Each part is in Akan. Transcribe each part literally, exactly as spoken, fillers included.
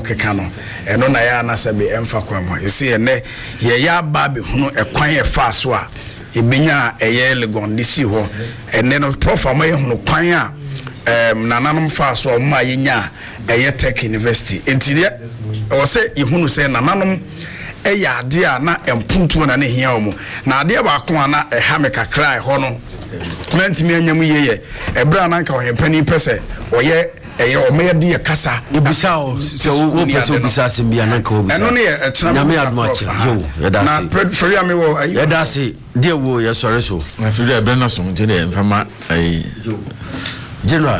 keka no eno na ya na se be emfa kwan mo ese ene ye ya ba be hunu ekwan e fa so a ebenya eye Legon disi ho ene no profama ye hunu kwan a em nananom fa so ma yenya eye Tech University enti o se ihunu se nananom eya ade a na empuntu na ne hia omo na ade ba ko ana e ha me kakra e ho no mentimi anyam yeye ebra na nka ohempani pese oye eye o me de kasa obisa o se wo pese obisa se bia na nka obisa eno ne e tena nyame admache yo yeda se na free am wo yeda se de wo ye sore so na free ebra na so nje de mfama ai general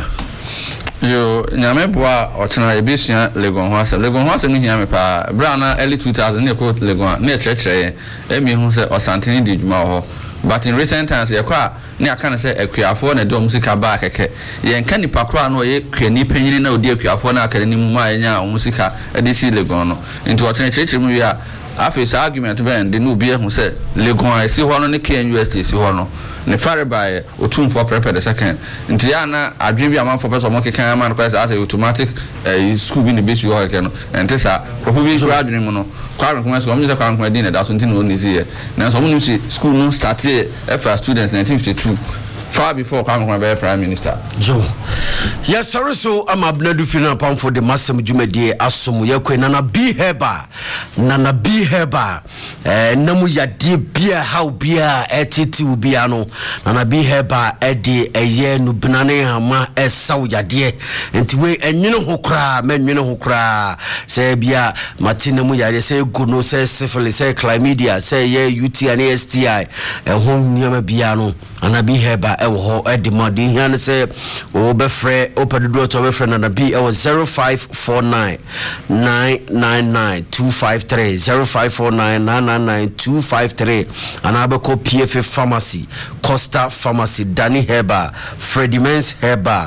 yo nyame boa otena ebisia Legon ho ase Legon ho ase no hia me pa bra na early two thousand ne ko Legon na chekere emi hu se osantene di djuma ho but in recent times ye kwa ne aka na se akuafo na do musika ba keke ye nka nipa kro na ye kwani panyini na odi akuafo na akare ni mu ma nya musika edi si Legon no nti otena chekere mu wi a afis argument ben de no bia hu se Legon esi ho no ne K N U S T si ho no ne fare by otum for prepare the second nti ya na adwen bi amanfo person mo kekan man person as automatic uh, school bi ne be tu ho kekan enti sa propo bi so adwen mu no kwaran kuma so mo je kwaran kuma din na da so nti no ni si ye na so mo no si school no start here for students nineteen fifty-two far before coming from the prime minister. Jo. Yes, sorry so I'm abnadu fina pam for the massam jumedie asomu yakwe nana bi heba nana bi heba eh namu yade bia how bia etiti ubia no nana bi heba ede eye no binane hama esaw yade enti we enwene ho kra menwene ho kra se bia matina mu yade se go no se syphilis se chlamydia se ye U T I and S T I ehon nyama bia no nana bi heba ewo ho edimadi hiane se o be frɛ opedodo to be frɛ na bi e zero five four nine nine nine nine two five three zero five four nine nine nine nine two five three anabeko P F A Pharmacy Costa Pharmacy Danny Heba Freddie Mens Heba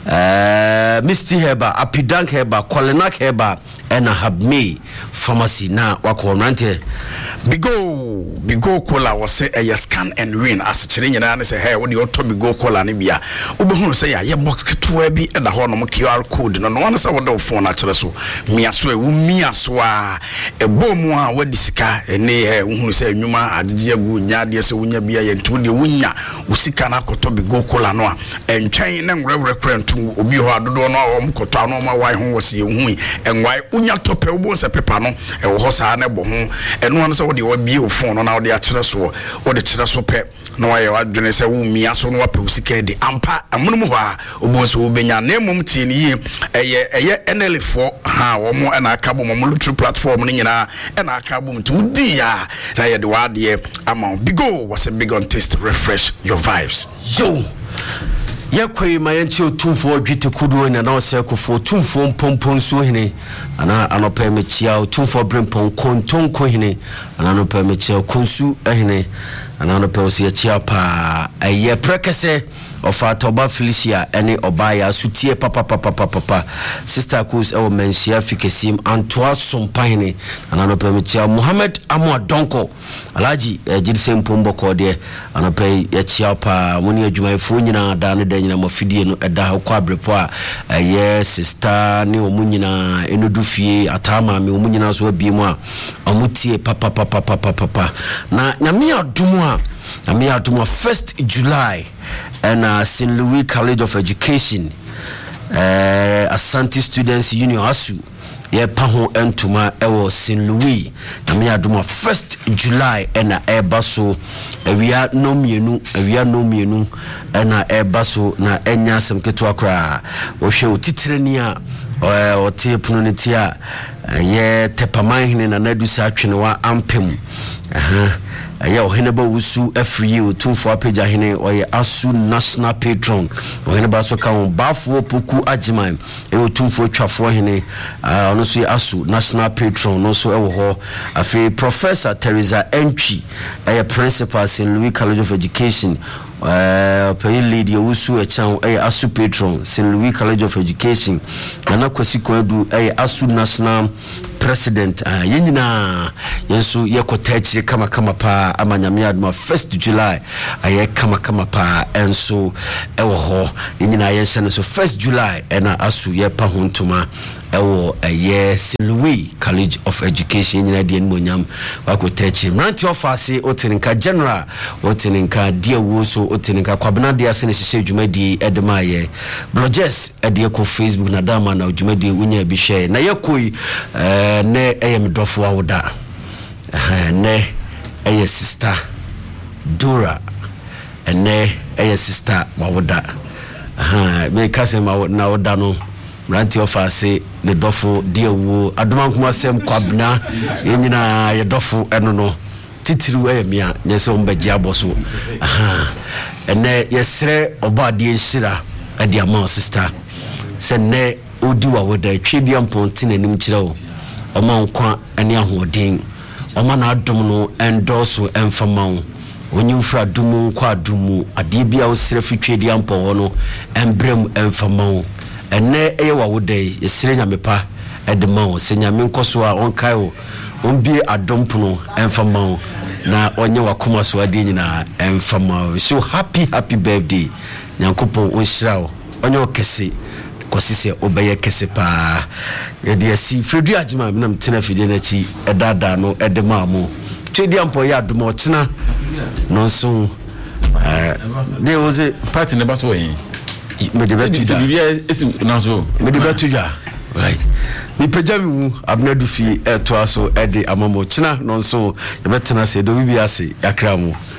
uh, Misty Heba Apidank Heba Kolenak Heba and Habme Pharmacy na wako mrante Bigo Bigo Cola was say a scan and win as chilling and say hey what the auto Bigo Cola nibia ubehunu say ya box keto bi e da ho no Q R code no no one say what the phone actually so mia so e wo mia so a e bomu a wadi sika ene he uhunu say nwuma agege agu nya de say wonya bia ye ntu de wonya usika na koto Bigo Cola no a entwen na nwrewre krantu obi ho adodo no a wo mkoto no ma wai ho wose ehu enwai unya tope wo se pepa no e wo ho saa na bo ho eno no say wo de wo bi o phone no na wo de a kire so wo de kire so pe na wa ye wadwene say wo mia so no wa pe usika de ampa amono mu ho a obo so obenya na emum tie ni ye eye eye N L four ha wo mo na aka bo mo multi platform ni nyina na aka bo mtu di ya na ye de wa de ama Bigo was a big on taste refresh your vibes yo yakwe mayenchi otumfo odwite kudu na na ose kofo otumfo mpompon so hene ana anopa mechia otumfo brempon konton ko hene ana anopa mechia konsu hene ana anopa osia chia pa eye prekese ofa Toba Felicia ene obaya sutie papa papa papa papa sister Kus ewo mensia fikesim Antoa Sompahene ana anopa mechia Muhammad Amu Donko Alaji jidise mpombo ko de anopa ya chia pa muni adwumayfo nyina da ne da nyina mafidie no eda ha kwa brepo a eye sister ne omunyina enodufie atama me omunyina so abiemu a amutie papa papa papa papa na nyame adumu a nyame adumu first July and uh, Saint Louis College of Education uh, Asante Students Union asu ye paho entuma ewo Saint Louis nyame adumu first July and ebaso ewia no mienu ewia no mienu na ebaso na enya asem keto akra wo hwe otitreni a o te pununiti a ye tepaman hene na nadu sa atwene wa ampem aha aya ohene ba wusu afri o tumfo apeja hene oye asu national patron ohene ba so ka on bafo poku ajiman e o tumfo twafo hene ono so asu national patron no so ewo ho afi Professor Teresa Entry aya principal Saint Louis College of Education uh pay lady wusu e chan aya asu patron Saint Louis College of Education na kwasi kwadu aya asu national president uh, yenyina yenso yekotachire kama kama pa amanyame aduma first July aye kama kama pa enso ewo ho yenyina yense no so first July ena asu ye pa hontuma ewo eye Louis College of Education nyina de nmonyam wakotachi mranti ofase otininka general otininka dia wo so otininka kwabena dia se ne hihye dwumadi edemaye bloggers ede ko Facebook na dama na dwumadi unya bi hwe na yakoi eh ne eyem dofo awoda eh ne eye sister Dora ene eye sister wawoda aha me kase ma na woda no Ranti ofase ne dofo diewu adomankuma sem kwabna yenyina ye dofo eno no titiru ayemia nyese ombaji aboso aha ene yesre oba de nhira ade ama sister se ne odi wa woda twebia mponti nanim kirewo oma nkwa ane ahoden oma na adom no endoso emfamawo onyimfra dumu nkwa dumu ade bia wo sre fitwedi ampo ho no embrem emfamawo ene eye wa wodai yesire nyamepa edema wo se nyame nkoso a onkai wo ombie adompono emfama wo na onye wakoma so ade nyina emfama wo so happy happy birthday nyankopon onhyira wo onye okese kosise obeye kese pa yede asi fredu agima me nam tena fide na chi edada no edema mo twedi ampo ya adoma ochina no so eh de oze party ne baso yin me de betuja esi naso me de betuja right mi pejami mu abnadu fi eto aso ede amamo china no so ye betena se do bibi ase yakra mu